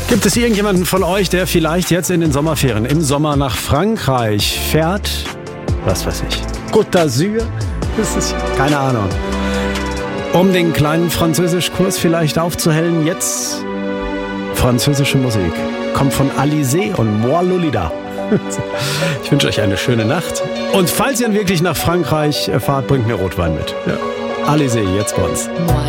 Gibt es irgendjemanden von euch, der vielleicht jetzt in den Sommerferien im Sommer nach Frankreich fährt? Was weiß ich. Côte d'Azur? Keine Ahnung. Um den kleinen Französischkurs vielleicht aufzuhellen, jetzt französische Musik. Kommt von Alizé und Moi Lolita. Ich wünsche euch eine schöne Nacht. Und falls ihr wirklich nach Frankreich fahrt, bringt mir Rotwein mit. Ja. Alizé, jetzt bei uns.